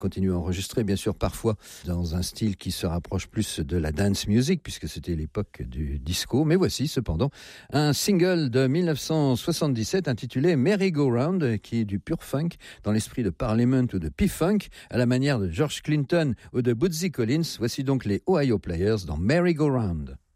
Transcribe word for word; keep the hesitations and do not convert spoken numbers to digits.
continuent à enregistrer, bien sûr, parfois dans un style qui se rapproche plus de la dance music, puisque c'était l'époque du disco. Mais voici, cependant, un single de dix-neuf cent soixante-dix-sept intitulé Merry Go Round, qui est du pur funk, dans l'esprit de Parliament ou de P-Funk, à la manière de George Clinton ou de Bootsy Collins. Voici donc les Ohio Players dans Merry Go Round.